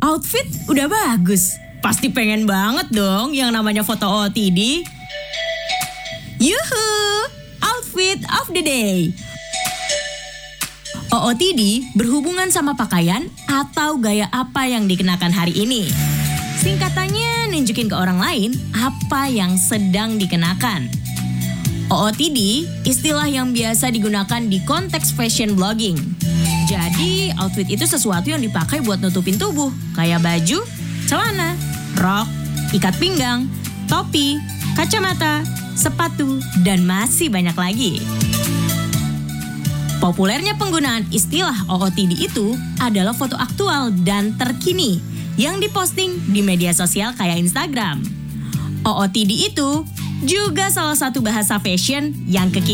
Outfit udah bagus. Pasti pengen banget dong yang namanya foto OOTD. Yuhu, outfit of the day. OOTD berhubungan sama pakaian atau gaya apa yang dikenakan hari ini. Singkatannya nunjukin ke orang lain apa yang sedang dikenakan. OOTD istilah yang biasa digunakan di konteks fashion blogging. Jadi outfit itu sesuatu yang dipakai buat nutupin tubuh, kayak baju, celana, rok, ikat pinggang, topi, kacamata, sepatu, dan masih banyak lagi. Populernya penggunaan istilah OOTD itu adalah foto aktual dan terkini yang diposting di media sosial kayak Instagram. OOTD itu juga salah satu bahasa fashion yang kekinian